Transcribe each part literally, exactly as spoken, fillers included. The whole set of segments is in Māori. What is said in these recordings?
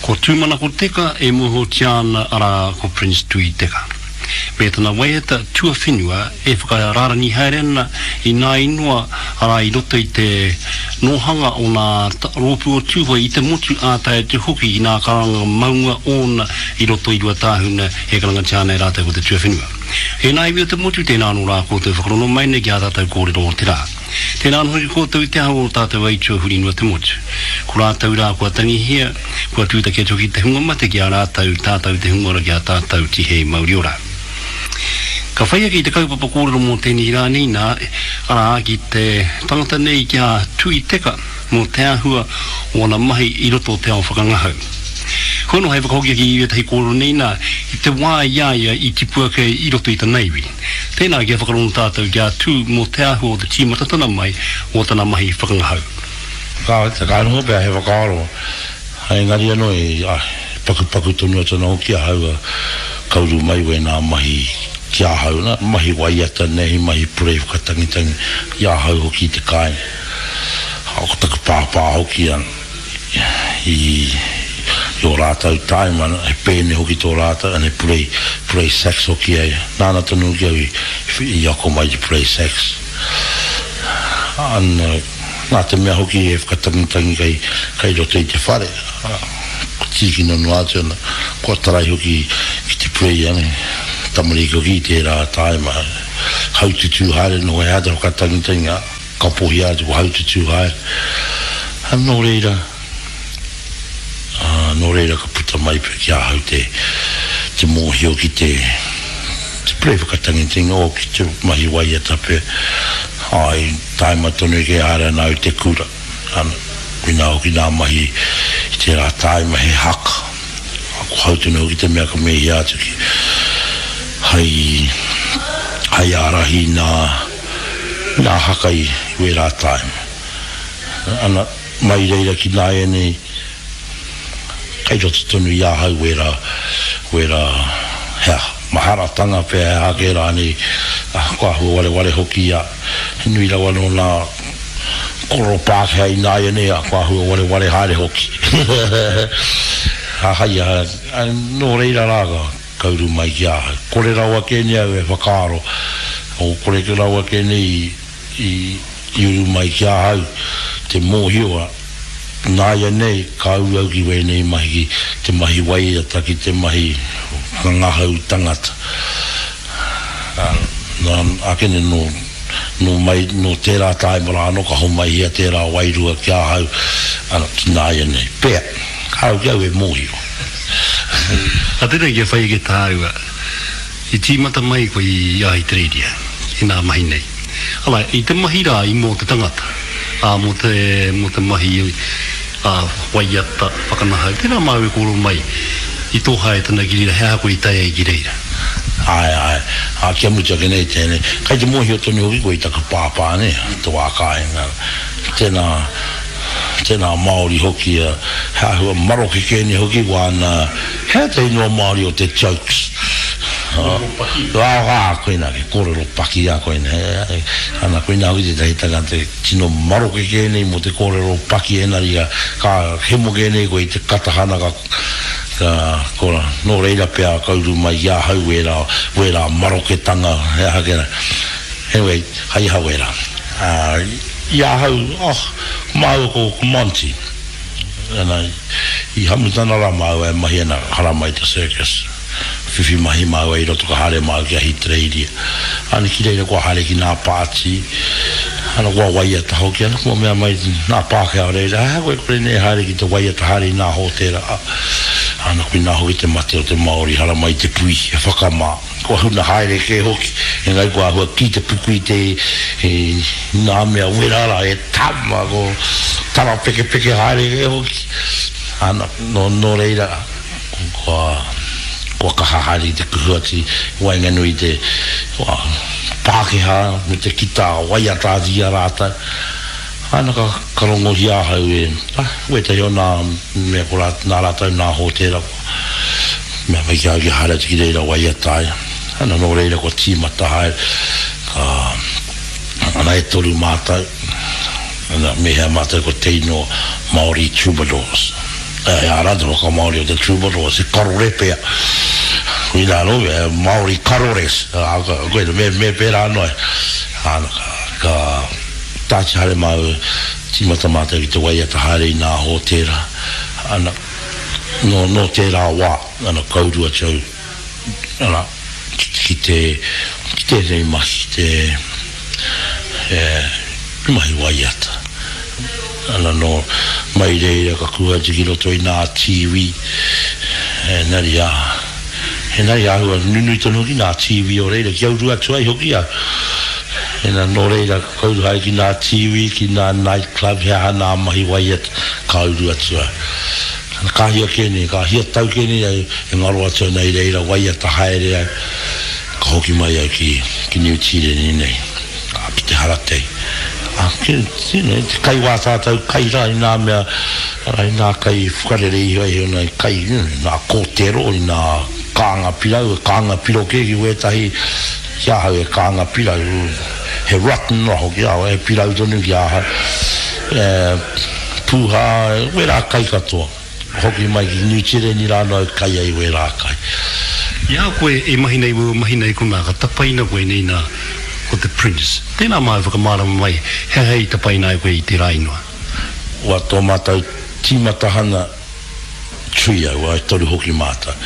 Ko tūmana ko teka e muho tiana ara ko Prince Tui teka. Me tana waiata tua whenua e whakararani haerena i nā inua ara i roto i te nohanga o nā rōpu o tūhoi i te motu ātai te hoki i nā karanga maunga ona i roto i rua tāhuna he karanga tiana e rātai ko te tua whenua. He nā iwi o te motu tēnā no rā ko te whakarono maine ki a tātou kōrero o te rā. Tēnā no hoki kōtou i te hau o tātou aitua huri nua te motu. Ko rātou rā kua tangi hea, kua tūta kia toki te hunga mate ki a rātou tātou te hunga ki a tātou ti hei mauri ora. Ka whaia ki te kaupapa kōrero mō tēnei rā nina, ara ki te tangata nei ki a tui teka mō te ahua o na mahi i roto te ao whakangahau. Kono hei whakahokia ki i te kōrero nina, i te wā iaia i tipua ke i roto i te neiwi. Tēnā ki a whakarono tātou ki a tū mō te ahua o te tīmatatana mai o tana mahi whakangahau. Ka te kānunga pēr he whakaaro, hei ngari anō e paku paku tonu atana o ki a haua kauru mai we nā mahi kia hau na, mahi waiata nehi, mahi purei whakatangitangi, ia hau hoki te kai. Hau taku pāpā hoki an, i o rātau taimana, he pēne hoki tō rātau, ane purei, purei sax hoki ai. Nāna tonu ki au i, i ako mai i purei sax. An, nā te mea hoki e whakatangitangi kai, kai roto i te whare. Tiki nonu atu ana, kua tarai hoki ki te purei ane. Tamariko ki te rā taima haututu haere no e hata whakatangitangi kapohi atu ko haututu haere an no reira no reira ka puta mai pe ki a hau te te mōhio ki te te prei whakatangitangi o ki te mahi wai a tape ai taima tonu ke haere nau te kura an wina o ki nā mahi i te rā taima he haka ko hautunu o ki te mea ka mehi atu ki hai hai arahi nā nā hakai we rā taima ana mai reira ki nā e nei kai roto tonu i ahau we rā we rā hea mahara tanga pēr hake rā nei kua hua wale wale hoki ia nui rawa no nā koro pāke hai nā e nei kua hua wale wale haere hoki ha hai a no reira rāga kauru mai ki aha. Kore rawa kene au e whakaaro. O kore ke rawa kene i, i, i uru mai ki aha te mōhioa. Nāia nei, ka au au ki wei nei mahi ki te mahi wai ata ki te mahi ngahau tangata. Nā akene no, no mai, no tērā taimara ano ka ho mai hia tērā wairua ki aha ana ki nāia nei. Pea, ka au ki au e mōhioa. A tēnā kia whai ke tāua, i tīmata mai ko i ai te reiria, i nā mahi nei. Alai, i te mahi rā i mō te tangata, a mō te, mō te mahi a waiata whakanahau, tēnā mau e koro mai, i tō hae tana ki reira, hea ko i tai ai ki reira. Ai, ai, a kia mutia ke nei tēne, kai te mōhi o tonu hoki ko i taka pāpā ne, tō ākai, tēnā, tēnā Māori hoki a hea hua maroki kēni hoki wāna hea te inua Māori o te jokes rā rā koina ke kōrero paki a koina ana koina hoki te tahitanga te tino maroki kēni mo te kōrero paki enari a ka hemo kēni ko i te katahana ka ka kora no reira pēr kauru mai ia hau e rā we rā maroke tanga hea hakera anyway hai hau e rā ia hau oh mau ko Monty ana i hamutana la mau e mahi ana haramai te circus whiwhi mahi mau e roto ka hare mau ki a hitreiria ana ki reira kua hare ki nā pāti ana kua waiata hoki ana kua mea mai nā pāke au reira ha koe kore ne hare ki te waiata hare nā hotera ana kui nā hoki te mate o te Māori haramai te pui e whakamā kua huna haere ke hoki e ngai kua hua ki te pukui te e, nā mea werara e tama ko tara peke peke haere ke hoki ana no, no reira kua kua kaha haere te kuhuati wainga nui te kua Pākehā me te kita waiata dia rātai ana ka karongo hi ahau e ah, ue te heo nā mea ko nā rātai nā hōtera mea mai ki au ki haere te ki reira waiatai ana no reira ko tīmata hae ka ana e toru mātai ana mehea mātai ko teino Māori troubadours e ara do ko Maori o te troubadour se karorepe ina no Maori karores a ko me me pera no ana ka tachi hare mau timata mata ki te waiata hare i nā hōtera ana no no tērā wā ana kaurua tau ana ki te ki te rei mahi te e mahi waiata ana no mai reira ka kua tiki roto i nā T V e nari a e nari a hua nunui tonu ki nā T V o reira ki aurua tuai hoki a e nā no reira ka kauru hai ki nā T V ki nā night club hea hana mahi waiata ka aurua tuai ka hia kene, ka hia tau kene e ngaro atu nei reira waiata haere ai ka hoki mai ai ki ki New Zealand nei ka pite haratei a ke tine kai wā tātou kai rai nā mea rai nā kai whakarere i hoi nei kai nā kōtero i nā kānga pilau kānga piro ke ki wetahi kia hau e kānga pilau he rotten no hoki au e pilau tonu ki aha e puha wera kai katoa hoki mai ki New Zealand ni rāna kai ai we rā kai. Ia koe e mahi nei wau mahi nei kuna ka tapaina koe nei nā ko te Prince. Tēnā mai whakamārama mai he hei tapaina koe i te rainoa. Wa tō mātou tīmata hana tui au ai toru hoki mātou.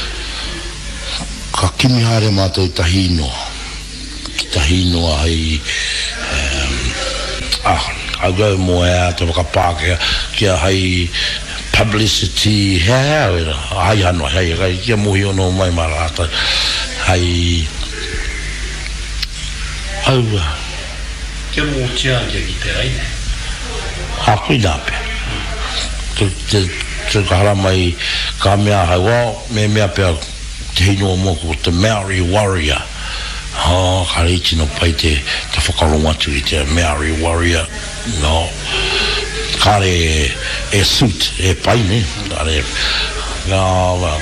Ka kimi haere mātou i tahi inoa. Ki tahi inoa hei um, ah, au gau mo ea te whakapākea kia hei publicity hea hea hai hanoi hei hei kia muhi ono mai marata hei au kia mo tia kia ki te raine hapui nāpe te te te kahara mai ka mea hai wā me mea pia te hino moko te Maori warrior ha ka reiti no pai te te whakaronga tu i te Maori warrior no kare e suit e pai ne kare nga well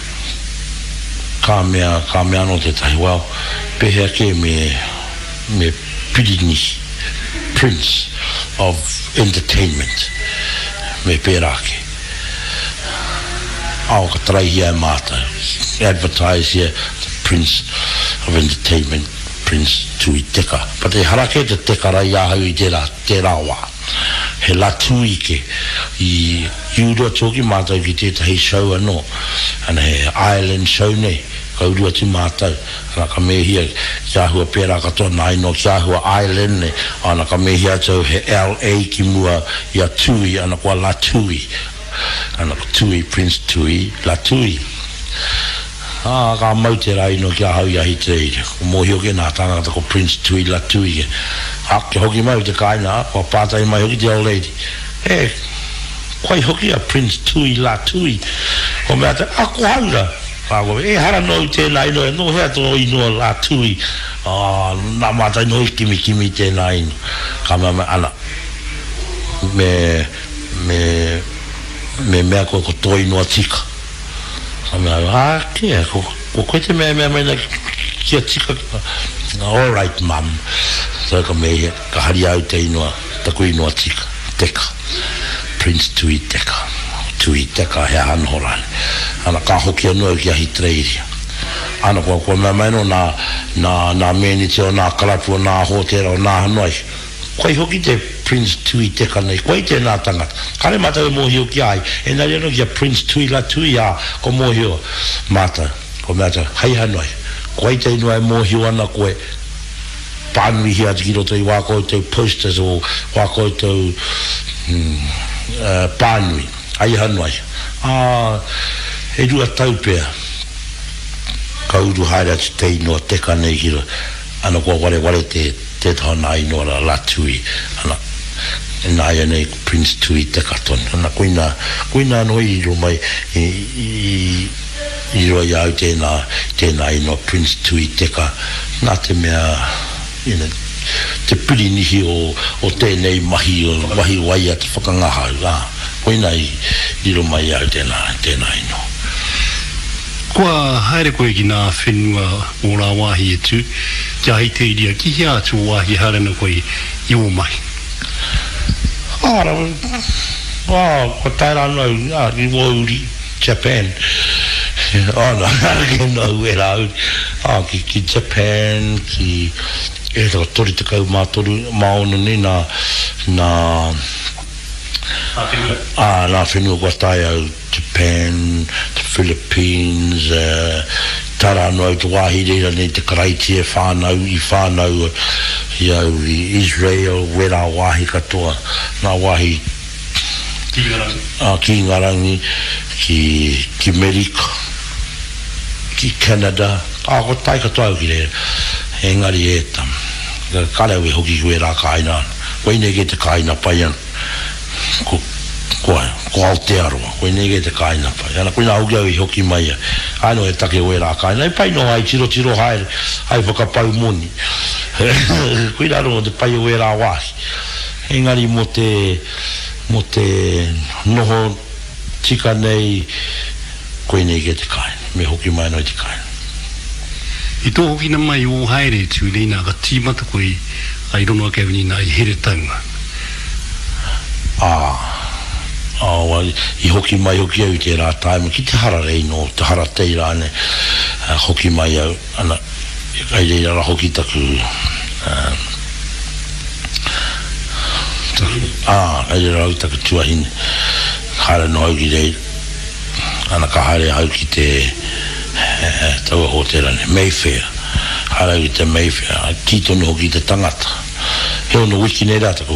ka mea ka mea no te tahi well pehea ke me me pirini Prince of Entertainment me perake au ka trai hia e mata advertise here the Prince of Entertainment Prince Tui Teka pa te harake te teka rai ahau i te rā te rāwa he latu ike i iurua tōki mātou ki tētahi show anō ana he island show nei ka urua tu mātou ana ka mehia kia hua pēra katoa nai no kia hua island nei ana ka mehia tau he L A ki mua ia Tui ana kua la Tui ana ka Tui Prince Tui la Tui ah ka mau te rai no kia hau ia hi te ko mohio ke nā tangata ko Prince Tui la Tui ke a ke hoki mai te kaina ko pātai mai hoki te old lady e koi hoki a Prince Tui la Tui ko mea te a ko haura ka ko e hara no te nai no no hea to i no la Tui ah nā mātai no i kimi kimi te nai ka mea me ana me me me mea ko ko toi no tika ah, kia, ko koe te mea mea mea kia tika all right mum so ka mea ka hari au te inoa taku inoa tika Teka Prince Tui Teka Tui Teka hea hanhorane ana ka hoki anua ki ahi treiria ana kua kua mea mea no nā nā nā meni te o nā karapu o nā hōtera o nā hanoi koe hoki te Prince Tui Teka nei koe te nā tangata kare mātou e mōhio ki ai e nari anō kia Prince Tui la Tui a ko mōhio mātou ko mea tau hei hanoi koe te inua e mōhio ana koe pānui hia tiki roto i wāko i tau posters o wāko i tau hmm, uh, pānui hei hanoi ah, e rua tau pēr ka uru haere atu te inua Teka nei hiro ana kua ware ware te te taha nā inoa la Tui ana nā ia nei Prince Tui Teka tonu ana koina koina no i ro mai i i i ro ia au tēnā tēnā inoa Prince Tui Teka nā te mea ina te piri nihi o o tēnei mahi o mahi waia te whakangahau la koina i i ro mai au tēnā tēnā inoa kua haere koe ki nā whenua o rā wāhi e tū kia hei te iria ki hea atu wāhi haere na koe i o mai ara Wow, ko taira no, ah, ki wōuri, Japan. Oh, no, ki no, e rau. Ah, ki, ki Japan, ki, e rau tori te kau mātoru, maonu ni na, na, ah, na whenua kua tai au, Japan, the Philippines, uh, tara no au te wāhi reira nei te karaiti e whānau, i whānau, i au, i Israel, wera wāhi katoa, nā wāhi, Ki ngarangi. Ah, ki ngarangi, ki, ki Amerika, ki Canada, ah, ko tai katoa au ki reira, engari e tam, karau e hoki ki wera kaina, koe nege te kaina pai an, ko, ko, ko Aotearoa, koe nege te kaina pai, ana koe nā hoki au i hoki mai, aino e take wera kaina, e pai no ai tiro tiro haere, ai whakapau moni, koe nā rongo te pai wera wahi, engari mo te, mo te noho tika nei, koe nege te kaina, me hoki mai no te kaina. I tō hoki na mai o haere tū leina ka tīmata koe ai rono ake awini nā i here taunga. Ah, ah, wa, i hoki mai hoki au te rā taima, ki te hara rei no, te hara tei rāne, uh, hoki mai au, ana, ai rei rara hoki taku, uh, ah, ai rei rara hoki taku tuahine, hara no au ki rei, ana ka hare au ki te, uh, taua hoterane, Mayfair, hara ki te Mayfair, tito no hoki te tangata, heo no wiki nei rata ko